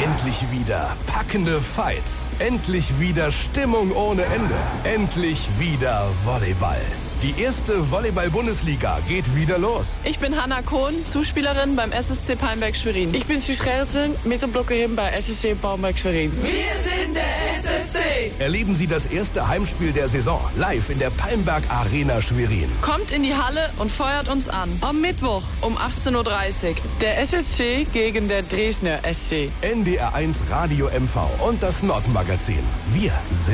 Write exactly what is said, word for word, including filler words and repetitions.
Endlich wieder packende Fights. Endlich wieder Stimmung ohne Ende. Endlich wieder Volleyball. Die erste Volleyball-Bundesliga geht wieder los. Ich bin Hanna Kohn, Zuspielerin beim S S C Palmberg Schwerin. Ich bin Suus Gerritsen, Mittelblockerin bei S S C Palmberg Schwerin. Wir sind der S S C! Erleben Sie das erste Heimspiel der Saison live in der Palmberg Arena Schwerin. Kommt in die Halle und feuert uns an. Am Mittwoch um achtzehn Uhr dreißig. der S S C gegen der Dresdner S C. N D R eins Radio M V und das Nordmagazin. Wir sind